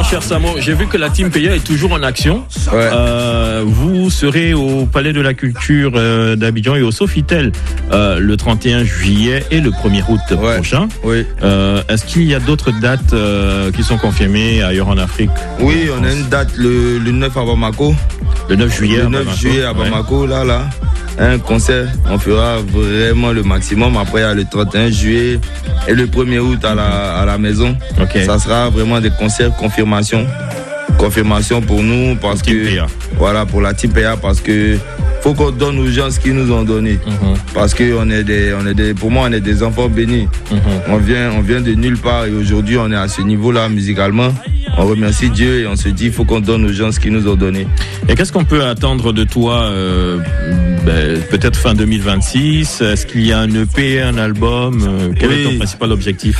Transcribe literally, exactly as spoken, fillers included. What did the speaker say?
cher Samo, j'ai vu que la Team P A est toujours en action. Ouais. Euh, vous serez au Palais de la Culture euh, d'Abidjan et au Sofitel euh, le trente et un juillet et le premier août Ouais. prochain. Oui. Euh, est-ce qu'il y a d'autres dates euh, qui sont confirmées ailleurs en Afrique? Oui, on a une date le, le neuf à Bamako. Le neuf juillet. Le neuf juillet à Bamako, ouais. là, là. Un concert, on fera vraiment le maximum. Après, il y a le trente et un juillet et le premier août à la, à la maison. Okay. Ça sera vraiment des concerts confirmation. Confirmation pour nous parce Team que. P A. Voilà, pour la Team P A parce que. Faut qu'on donne aux gens ce qu'ils nous ont donné. Mm-hmm. Parce que on est des, on est des, pour moi, on est des enfants bénis. Mm-hmm. On vient, on vient de nulle part et aujourd'hui, on est à ce niveau-là musicalement. On remercie Dieu et on se dit, il faut qu'on donne aux gens ce qu'ils nous ont donné. Et qu'est-ce qu'on peut attendre de toi, euh, ben, peut-être fin deux mille vingt-six? Est-ce qu'il y a un E P, un album? Quel oui. est ton principal objectif?